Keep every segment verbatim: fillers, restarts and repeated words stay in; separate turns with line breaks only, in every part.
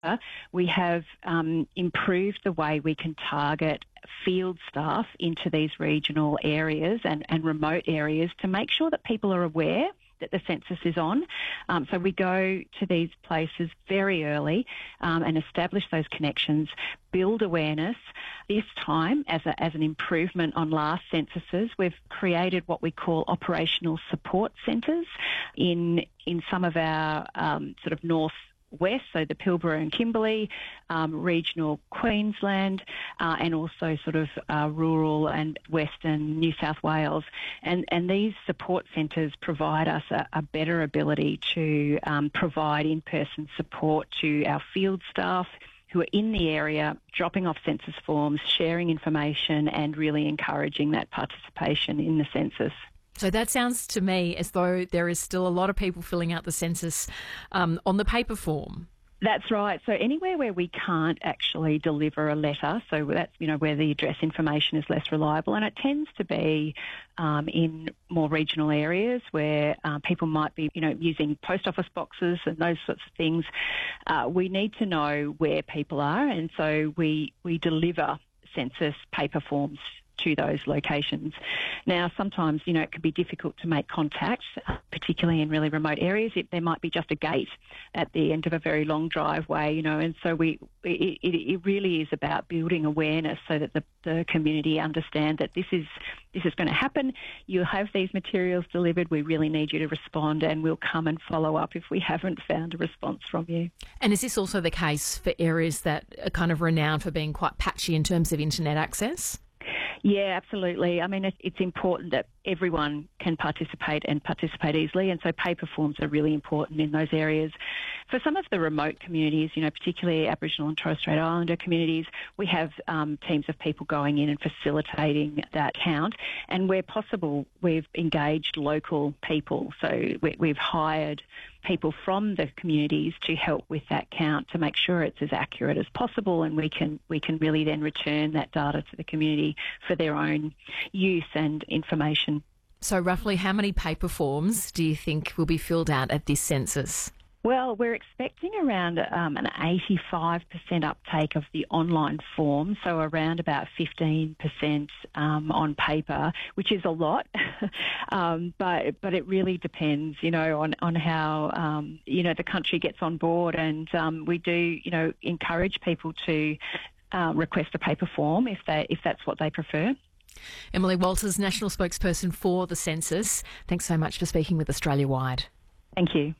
we have um, improved the way we can target field staff into these regional areas and, and remote areas to make sure that people are aware that the census is on. Um, so we go to these places very early um, and establish those connections, build awareness. This time, as, a, as an improvement on last censuses, we've created what we call operational support centres in, in some of our um, sort of north west, so the Pilbara and Kimberley, um, regional Queensland, uh, and also sort of uh, rural and western New South Wales. And, and these support centres provide us a, a better ability to um, provide in-person support to our field staff who are in the area, dropping off census forms, sharing information, and really encouraging that participation in the census.
So that sounds to me as though there is still a lot of people filling out the census um, on the paper form.
That's right. So anywhere where we can't actually deliver a letter, so that's, you know, where the address information is less reliable, and it tends to be um, in more regional areas where uh, people might be, you know, using post office boxes and those sorts of things. Uh, we need to know where people are, and so we we deliver census paper forms to those locations. Now, sometimes, you know, it can be difficult to make contact, particularly in really remote areas. It, there might be just a gate at the end of a very long driveway, you know, and so we it, it, it really is about building awareness so that the, the community understand that this is this is going to happen. You'll have these materials delivered. We really need you to respond, and we'll come and follow up if we haven't found a response from you.
And is this also the case for areas that are kind of renowned for being quite patchy in terms of internet access?
Yeah, absolutely. I mean, it's important that everyone can participate and participate easily, and so paper forms are really important in those areas. For some of the remote communities, you know, particularly Aboriginal and Torres Strait Islander communities, we have um, teams of people going in and facilitating that count, and where possible, we've engaged local people. So we, we've hired people from the communities to help with that count to make sure it's as accurate as possible, and we can we can really then return that data to the community for their own use and information.
So roughly how many paper forms do you think will be filled out at this census?
Well, we're expecting around um, an eighty-five percent uptake of the online form, so around about fifteen percent um, on paper, which is a lot. um, but but it really depends, you know, on, on how, um, you know, the country gets on board. And um, we do, you know, encourage people to uh, request a paper form if they if that's what they prefer.
Emily Walters, National Spokesperson for the Census, thanks so much for speaking with Australia Wide.
Thank you.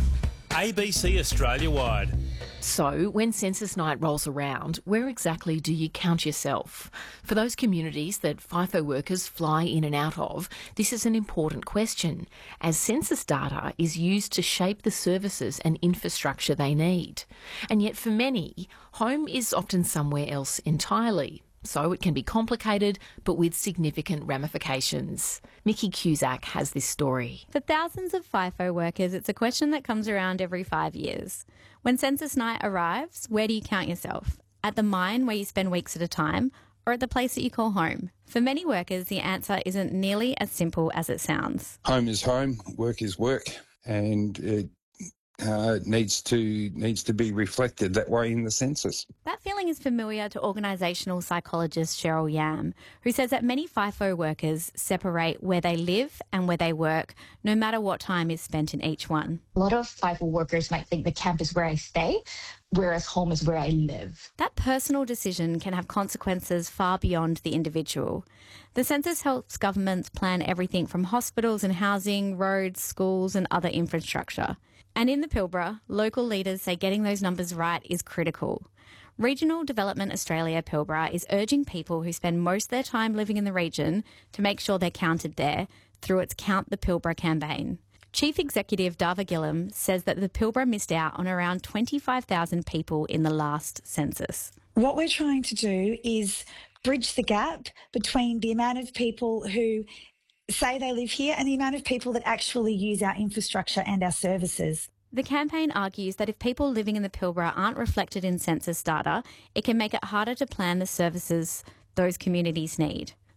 A B C Australia Wide.
So, when Census Night rolls around, where exactly do you count yourself? For those communities that FIFO workers fly in and out of, this is an important question, as census data is used to shape the services and infrastructure they need. And yet for many, home is often somewhere else entirely. So it can be complicated, but with significant ramifications. Mickey Cusack has this story.
For thousands of FIFO workers, it's a question that comes around every five years. When Census Night arrives, where do you count yourself? At the mine where you spend weeks at a time, or at the place that you call home? For many workers, the answer isn't nearly as simple as it sounds.
Home is home, work is work, and it uh, needs to needs to be reflected that way in the census.
That feeling is familiar to organisational psychologist Cheryl Yam, who says that many FIFO workers separate where they live and where they work, no matter what time is spent in each one.
A lot of FIFO workers might think the camp is where I stay, whereas home is where I live.
That personal decision can have consequences far beyond the individual. The census helps governments plan everything from hospitals and housing, roads, schools and other infrastructure. And in the Pilbara, local leaders say getting those numbers right is critical. Regional Development Australia Pilbara is urging people who spend most of their time living in the region to make sure they're counted there through its Count the Pilbara campaign. Chief Executive Dava Gillam says that the Pilbara missed out on around twenty-five thousand people in the last census.
What we're trying to do is bridge the gap between the amount of people who say they live here and the amount of people that actually use our infrastructure and our services.
The campaign argues that if people living in the Pilbara aren't reflected in census data, it can make it harder to plan the services those communities need.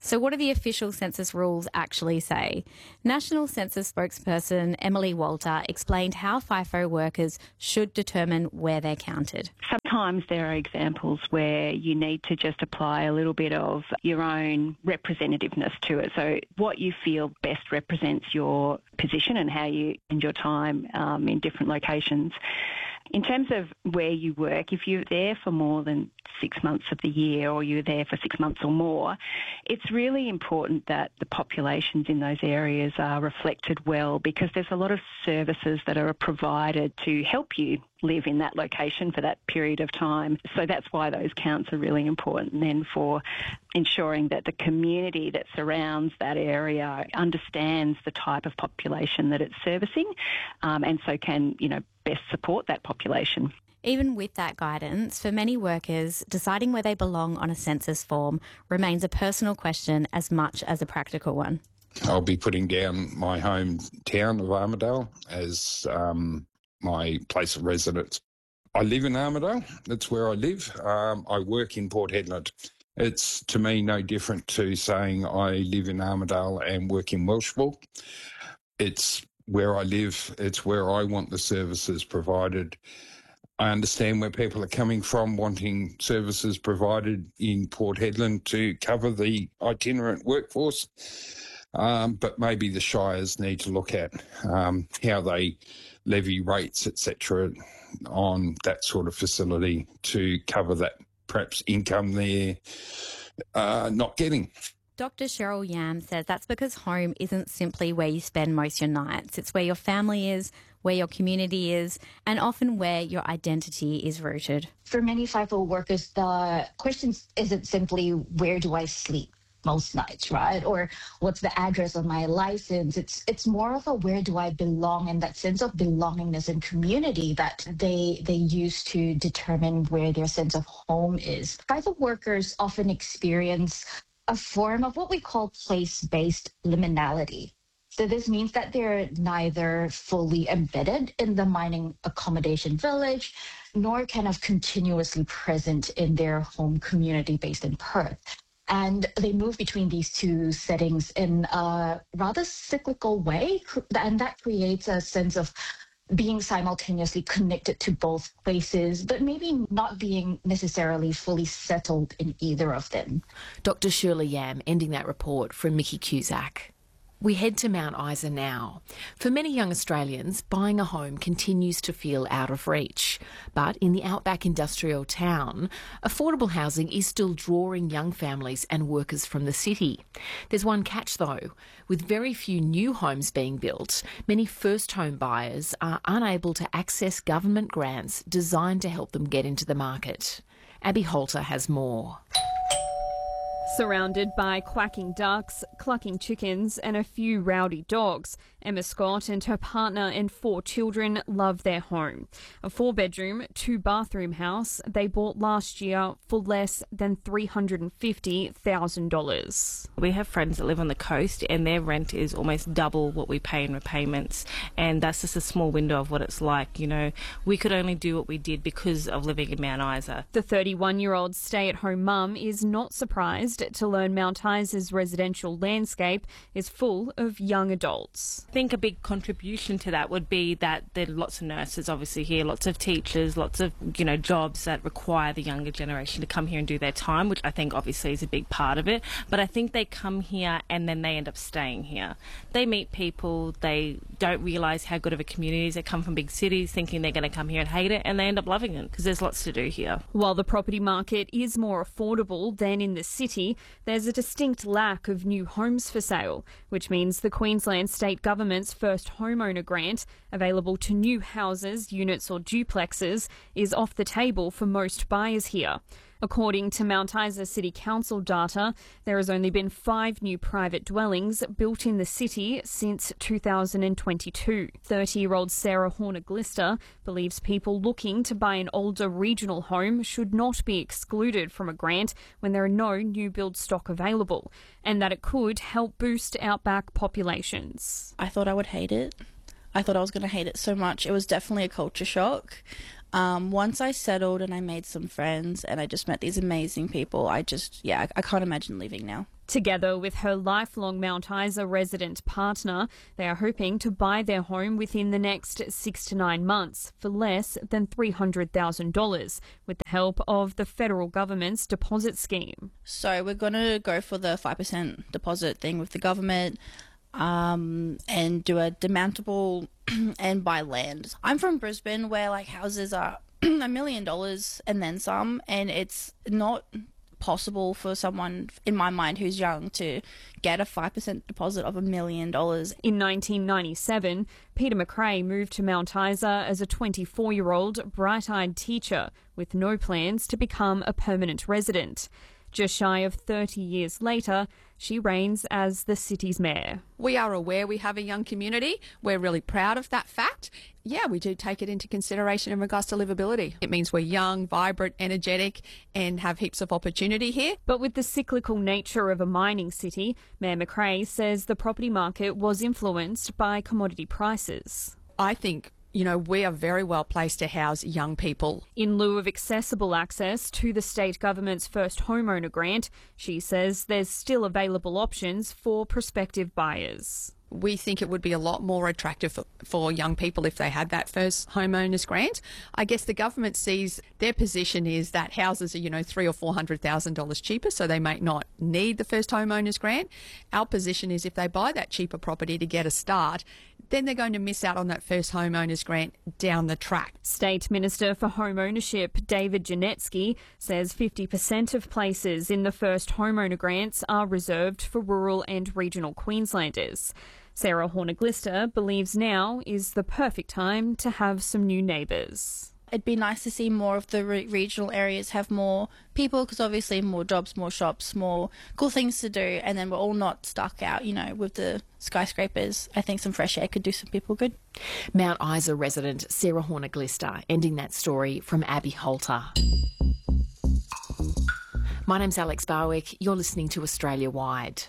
So what do the official census rules actually say? National Census spokesperson Emily Walter explained how FIFO workers should determine where they're counted.
Sometimes there are examples where you need to just apply a little bit of your own representativeness to it. So what you feel best represents your position and how you spend your time um, in different locations. In terms of where you work, if you're there for more than six months of the year or you're there for six months or more, it's really important that the populations in those areas are reflected well, because there's a lot of services that are provided to help you live in that location for that period of time. So that's why those counts are really important then for ensuring that the community that surrounds that area understands the type of population that it's servicing, um, and so can, you know, best support that population.
Even with that guidance, for many workers, deciding where they belong on a census form remains a personal question as much as a practical one.
I'll be putting down my hometown of Armidale as um, my place of residence. I live in Armidale. That's where I live. Um, I work in Port Hedland. It's, to me, no different to saying I live in Armidale and work in Welshpool. It's where I live. It's where I want the services provided. I understand where people are coming from, wanting services provided in Port Hedland to cover the itinerant workforce. Um, but maybe the shires need to look at um, how they levy rates, et cetera, on that sort of facility to cover that perhaps income they're uh, not getting.
Doctor Cheryl Yam says that's because home isn't simply where you spend most of your nights. It's where your family is, where your community is, and often where your identity is rooted.
For many FIFO workers, the question isn't simply where do I sleep most nights, right? Or what's the address of my license? It's it's more of a where do I belong, and that sense of belongingness and community that they they use to determine where their sense of home is. FIFO workers often experience a form of what we call place-based liminality. So this means that they're neither fully embedded in the mining accommodation village, nor kind of continuously present in their home community based in Perth. And they move between these two settings in a rather cyclical way, and that creates a sense of being simultaneously connected to both places, but maybe not being necessarily fully settled in either of them.
Doctor Shirley Yam ending that report from Mickey Cusack. We head to Mount Isa now. For many young Australians, buying a home continues to feel out of reach. But in the outback industrial town, affordable housing is still drawing young families and workers from the city. There's one catch though. With very few new homes being built, many first home buyers are unable to access government grants designed to help them get into the market. Abby Holter has more.
Surrounded by quacking ducks, clucking chickens and a few rowdy dogs, Emma Scott and her partner and four children love their home. A four-bedroom, two-bathroom house they bought last year for less than three hundred fifty thousand dollars.
We have friends that live on the coast and their rent is almost double what we pay in repayments, and that's just a small window of what it's like. You know, we could only do what we did because of living in Mount Isa.
The thirty-one-year-old stay-at-home mum is not surprised to learn Mount Isa's residential landscape is full of young adults.
I think a big contribution to that would be that there are lots of nurses obviously here, lots of teachers, lots of, you know, jobs that require the younger generation to come here and do their time, which I think obviously is a big part of it. But I think they come here and then they end up staying here. They meet people, they don't realise how good of a community it is. They come from big cities thinking they're going to come here and hate it, and they end up loving it because there's lots to do here.
While the property market is more affordable than in the city, there's a distinct lack of new homes for sale, which means the Queensland State Government's first homeowner grant, available to new houses, units or duplexes, is off the table for most buyers here. According to Mount Isa City Council data, there has only been five new private dwellings built in the city since two thousand twenty-two. thirty-year-old Sarah Horner-Glister believes people looking to buy an older regional home should not be excluded from a grant when there are no new build stock available, and that it could help boost outback populations.
I thought I would hate it. I thought I was going to hate it so much. It was definitely a culture shock. Um, once I settled and I made some friends and I just met these amazing people, I just, yeah, I, I can't imagine leaving now.
Together with her lifelong Mount Isa resident partner, they are hoping to buy their home within the next six to nine months for less than three hundred thousand dollars with the help of the federal government's deposit scheme.
So we're going to go for the five percent deposit thing with the government um, and do a demountable and buy land. I'm from Brisbane where like houses are a million dollars and then some, and it's not possible for someone, in my mind, who's young to get a five percent deposit of a million dollars.
In nineteen ninety-seven, Peter McRae moved to Mount Isa as a twenty-four-year-old bright-eyed teacher with no plans to become a permanent resident. Just shy of thirty years later, she reigns as the city's mayor.
We are aware we have a young community. We're really proud of that fact. Yeah, we do take it into consideration in regards to livability. It means we're young, vibrant, energetic and have heaps of opportunity here.
But with the cyclical nature of a mining city, Mayor McRae says the property market was influenced by commodity prices.
I think you know, we are very well placed to house young people.
In lieu of accessible access to the state government's first homeowner grant, she says there's still available options for prospective buyers.
We think it would be a lot more attractive for, for young people if they had that first homeowners grant. I guess the government sees their position is that houses are, you know, three or four hundred thousand dollars cheaper, so they may not need the first homeowners grant. Our position is if they buy that cheaper property to get a start, then they're going to miss out on that first homeowners grant down the track.
State Minister for Home Ownership David Janetsky says fifty percent of places in the first homeowner grants are reserved for rural and regional Queenslanders. Sarah Horner-Glister believes now is the perfect time to have some new neighbours.
It'd be nice to see more of the re- regional areas have more people, because obviously more jobs, more shops, more cool things to do, and then we're all not stuck out, you know, with the skyscrapers. I think some fresh air could do some people good.
Mount Isa resident Sarah Horner-Glister ending that story from Abby Holter. My name's Alex Barwick. You're listening to Australia Wide.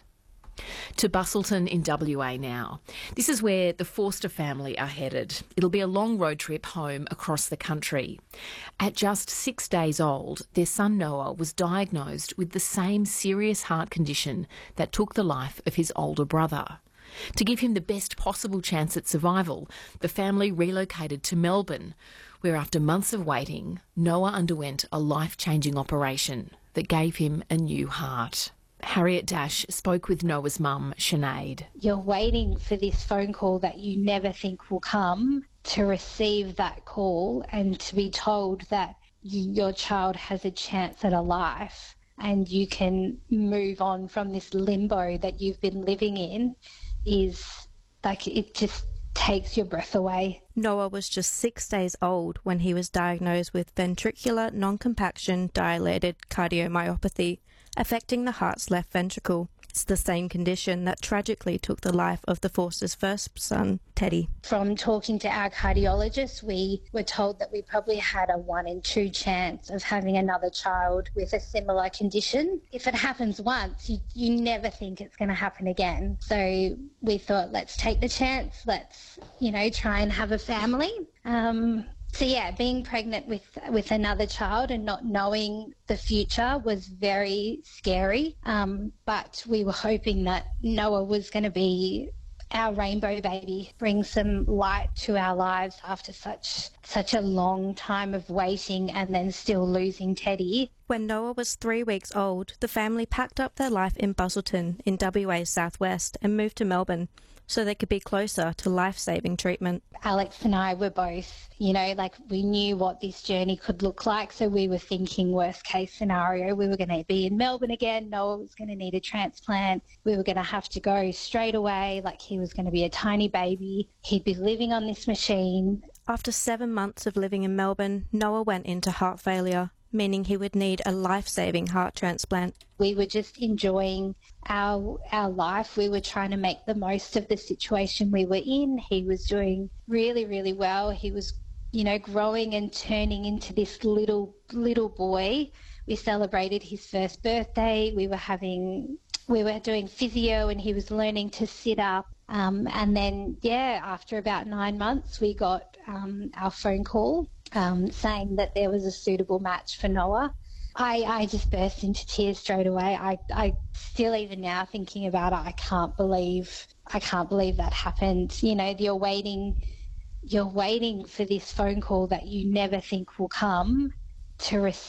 To Busselton in W A now. This is where the Forster family are headed. It'll be a long road trip home across the country. At just six days old, their son Noah was diagnosed with the same serious heart condition that took the life of his older brother. To give him the best possible chance at survival, the family relocated to Melbourne, where after months of waiting, Noah underwent a life-changing operation that gave him a new heart. Harriet Dash spoke with Noah's mum, Sinead.
You're waiting for this phone call that you never think will come, to receive that call and to be told that you, your child has a chance at a life and you can move on from this limbo that you've been living in, is like, it just takes your breath away.
Noah was just six days old when he was diagnosed with ventricular non-compaction dilated cardiomyopathy, affecting the heart's left ventricle. It's the same condition that tragically took the life of the Forster's first son, Teddy.
From talking to our cardiologist, we were told that we probably had a one in two chance of having another child with a similar condition. If it happens once, you, you never think it's going to happen again. So we thought, let's take the chance. Let's, you know, try and have a family. Um, So yeah, being pregnant with with another child and not knowing the future was very scary. Um, but we were hoping that Noah was going to be our rainbow baby, bring some light to our lives after such such a long time of waiting and then still losing Teddy.
When Noah was three weeks old, the family packed up their life in Busselton in W A's southwest and moved to Melbourne so they could be closer to life-saving treatment.
Alex and I were both, you know, like we knew what this journey could look like, so we were thinking worst case scenario. We were going to be in Melbourne again. Noah was going to need a transplant. We were going to have to go straight away, like he was going to be a tiny baby. He'd be living on this machine.
After seven months of living in Melbourne, Noah went into heart failure, meaning he would need a life-saving heart transplant.
We were just enjoying our our life. We were trying to make the most of the situation we were in. He was doing really, really well. He was, you know, growing and turning into this little, little boy. We celebrated his first birthday. We were having, we were doing physio and he was learning to sit up. Um, and then, yeah, after about nine months, we got um, our phone call um, saying that there was a suitable match for Noah. I, I just burst into tears straight away. I, I still, even now, thinking about it, I can't believe, I can't believe that happened. You know, you're waiting, you're waiting for this phone call that you never think will come to receive